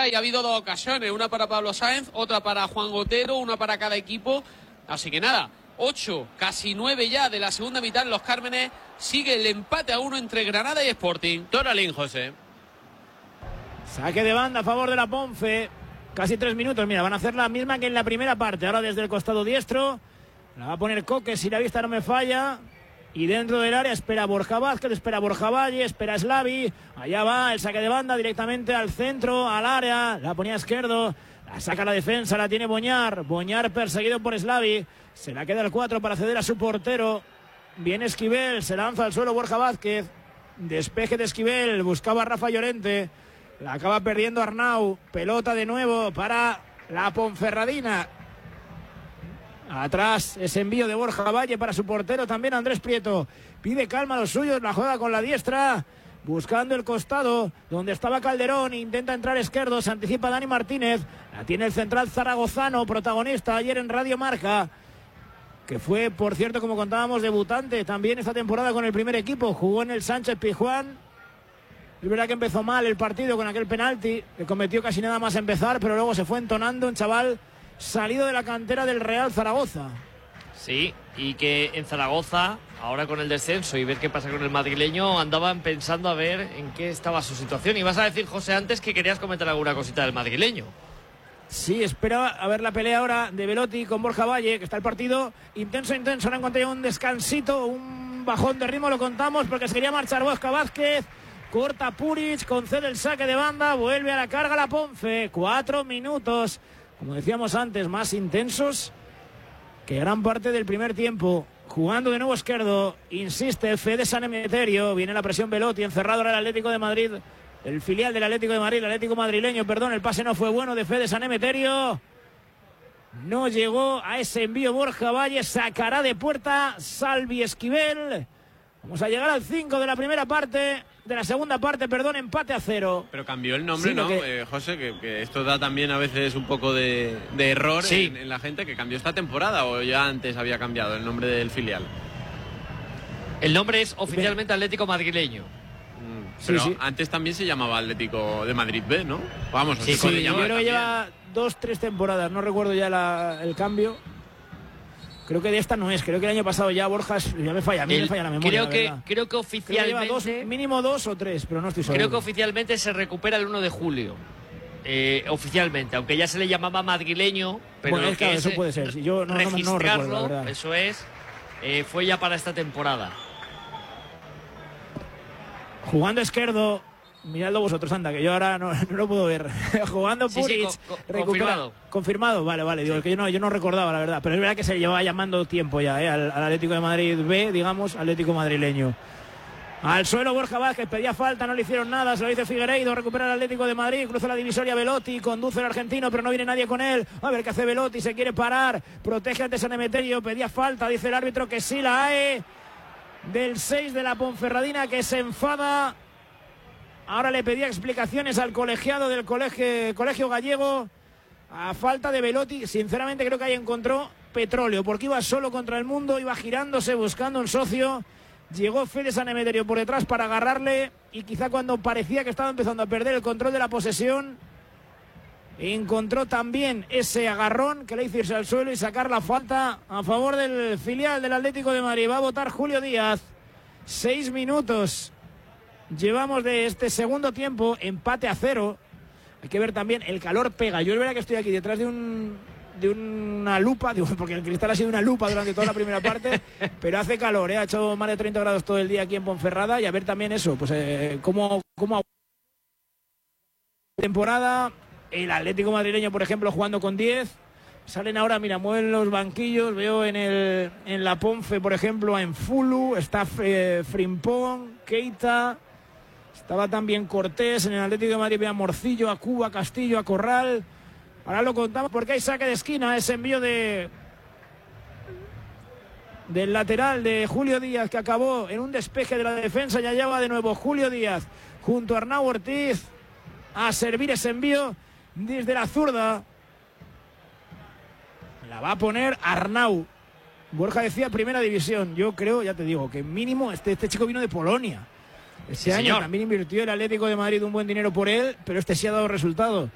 y ha habido 2 ocasiones, una para Pablo Sáenz, otra para Juan Gotero, una para cada equipo. Así que nada, 8, casi 9 ya de la segunda mitad en Los Cármenes. Sigue el empate a 1 entre Granada y Sporting. Toralín, José. Saque de banda a favor de la Ponfe. Casi 3 minutos. Mira, van a hacer la misma que en la primera parte. Ahora desde el costado diestro. La va a poner Coque si la vista no me falla. Y dentro del área espera Borja Vázquez, espera Borja Valle, espera Slavi. Allá va el saque de banda directamente al centro, al área. La ponía Izquierdo. La saca la defensa, la tiene Boñar. Boñar perseguido por Slavi. Se la queda el 4 para ceder a su portero. Viene Esquivel, se lanza al suelo Borja Vázquez. Despeje de Esquivel, buscaba a Rafa Llorente. La acaba perdiendo Arnau. Pelota de nuevo para la Ponferradina. Atrás ese envío de Borja Valle para su portero también Andrés Prieto. Pide calma a los suyos, la juega con la diestra. Buscando el costado donde estaba Calderón. Intenta entrar Izquierdo, se anticipa Dani Martínez. La tiene el central zaragozano, protagonista ayer en Radio Marca. Que fue, por cierto, como contábamos, debutante también esta temporada con el primer equipo. Jugó en el Sánchez Pizjuán. Es verdad que empezó mal el partido con aquel penalti, que cometió casi nada más empezar, pero luego se fue entonando, un chaval salido de la cantera del Real Zaragoza. Sí, y que en Zaragoza, ahora con el descenso y ver qué pasa con el madrileño, andaban pensando a ver en qué estaba su situación. Y vas a decir, José, antes que querías comentar alguna cosita del madrileño. Sí, esperaba a ver la pelea ahora de Belotti con Borja Valle, que está el partido intenso, no encontré un descansito, un bajón de ritmo, lo contamos, porque se quería marchar Borja Vázquez. Corta Puric, concede el saque de banda, vuelve a la carga la Ponfe. 4 minutos, como decíamos antes, más intensos que gran parte del primer tiempo. Jugando de nuevo Izquierdo, insiste Fede San Emeterio, viene la presión Belotti, encerrado ahora el Atlético de Madrid, el filial del Atlético de Madrid, el Atlético madrileño, perdón, el pase no fue bueno de Fede San Emeterio. No llegó a ese envío Borja Valle, sacará de puerta Salvi Esquivel. Vamos a llegar al 5 de la primera parte, de la segunda parte, perdón, empate a 0. Pero cambió el nombre, sí, ¿no? José, que esto da también a veces un poco de error sí. en la gente, que cambió esta temporada o ya antes había cambiado el nombre del filial. El nombre es oficialmente Atlético Madrileño. Pero sí. Antes también se llamaba Atlético de Madrid B, ¿no? Vamos, sí, yo creo que lleva 2-3 temporadas, no recuerdo ya el cambio. Creo que de esta no es, creo que el año pasado ya Borja, ya me falla, a mí me falla la memoria. Creo que oficialmente... Creo que lleva mínimo 2 o 3, pero no estoy seguro. Creo que oficialmente se recupera el 1 de julio. Oficialmente, aunque ya se le llamaba madrileño, pero bueno, claro, eso puede ser. Si yo no recuerdo, la verdad. Eso es, fue ya para esta temporada. Jugando Izquierdo, miradlo vosotros, anda, que yo ahora no lo puedo ver. Jugando Puric, confirmado. Confirmado, vale, digo, que yo no recordaba, la verdad. Pero es verdad que se llevaba llamando tiempo ya, al Atlético de Madrid B, digamos, Atlético madrileño. Al suelo Borja Vázquez, pedía falta, no le hicieron nada, se lo dice Figueiredo, recupera el Atlético de Madrid, cruza la divisoria Velotti, conduce el argentino, pero no viene nadie con él. A ver qué hace Velotti, se quiere parar, protege ante San Emeterio, pedía falta, dice el árbitro que sí la hay. Del 6 de la Ponferradina, que se enfada. Ahora le pedía explicaciones al colegiado del colegio gallego. A falta de Velotti, sinceramente creo que ahí encontró petróleo, porque iba solo contra el mundo, iba girándose buscando un socio. Llegó Fede San Emeterio por detrás para agarrarle, y quizá cuando parecía que estaba empezando a perder el control de la posesión, encontró también ese agarrón que le hizo irse al suelo y sacar la falta a favor del filial del Atlético de Madrid. Va a votar Julio Díaz. 6 minutos llevamos de este segundo tiempo, empate a 0. Hay que ver también, el calor pega. Yo es verdad que estoy aquí detrás de una lupa, porque el cristal ha sido una lupa durante toda la primera parte, pero hace calor, ha hecho más de 30 grados todo el día aquí en Ponferrada, y a ver también eso, pues cómo temporada. El Atlético madrileño, por ejemplo, jugando con 10. Salen ahora, mira, mueven los banquillos. Veo en la Ponfe, por ejemplo, a Enfulu, está Frimpong, Keita. Estaba también Cortés. En el Atlético de Madrid, veo a Morcillo, a Cuba, a Castillo, a Corral. Ahora lo contamos porque hay saque de esquina. Ese envío del lateral de Julio Díaz, que acabó en un despeje de la defensa. Ya lleva de nuevo Julio Díaz junto a Arnau Ortiz a servir ese envío desde la zurda. La va a poner Arnau. Borja decía primera división. Yo creo, ya te digo, que mínimo este chico vino de Polonia. Este año también invirtió el Atlético de Madrid un buen dinero por él, pero este sí ha dado resultado.